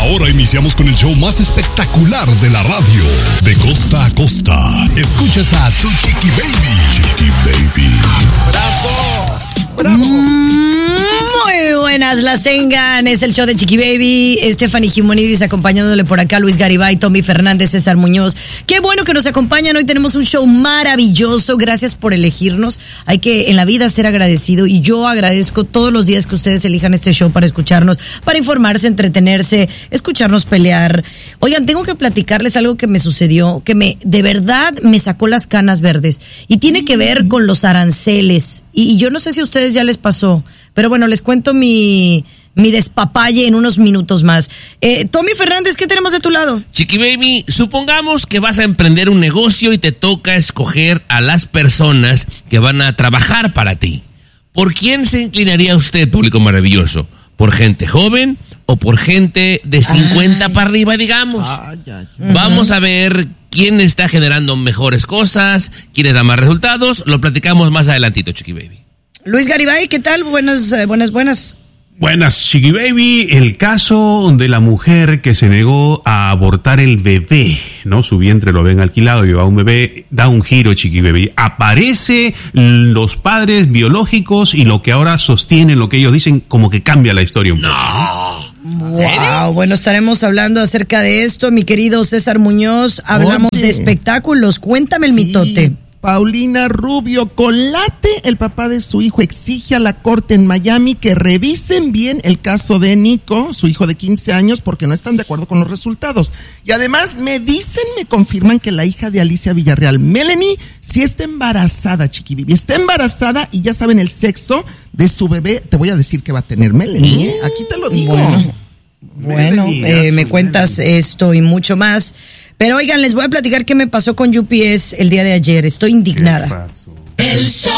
Ahora iniciamos con el show más espectacular de la radio. De costa a costa, escuchas a tu Chiqui Baby. Chiqui Baby. ¡Bravo! ¡Bravo! Muy buenas las tengan, es el show de Chiqui Baby. Stephanie Jimonidis acompañándole por acá, Luis Garibay, Tommy Fernández, César Muñoz. Qué bueno que nos acompañan, hoy tenemos un show maravilloso, gracias por elegirnos. Hay que en la vida ser agradecido y yo agradezco todos los días que ustedes elijan este show para escucharnos, para informarse, entretenerse, escucharnos pelear. Oigan, tengo que platicarles algo que me sucedió, que de verdad me sacó las canas verdes y tiene que ver con los aranceles y yo no sé si a ustedes ya les pasó, pero bueno, les cuento mi despapalle en unos minutos más. Tommy Fernández, ¿qué tenemos de tu lado? Chiqui Baby, supongamos que vas a emprender un negocio y te toca escoger a las personas que van a trabajar para ti. ¿Por quién se inclinaría usted, público maravilloso? ¿Por gente joven o por gente de 50 para arriba, digamos? Vamos a ver quién está generando mejores cosas, quién da más resultados. Lo platicamos más adelantito, Chiqui Baby. Luis Garibay, ¿qué tal? Buenas. Buenas, Chiqui Baby. El caso de la mujer que se negó a abortar el bebé, ¿no? Su vientre lo habían alquilado, llevaba un bebé, da un giro, Chiqui Baby. Aparece los padres biológicos y lo que ahora sostienen, lo que ellos dicen, como que cambia la historia un poco. ¡No! Wow, bueno, estaremos hablando acerca de esto, mi querido César Muñoz. Hablamos de espectáculos. Cuéntame el mitote. Paulina Rubio Colate, el papá de su hijo, exige a la corte en Miami que revisen bien el caso de Nico, su hijo de 15 años, porque no están de acuerdo con los resultados. Y además me confirman que la hija de Alicia Villarreal, Melanie, sí está embarazada, Chiqui Baby. Está embarazada y ya saben el sexo de su bebé. Te voy a decir que va a tener Melanie, ¿eh? Aquí te lo digo. Bueno, me cuentas esto y mucho más. Pero oigan, les voy a platicar qué me pasó con UPS el día de ayer. Estoy indignada. El show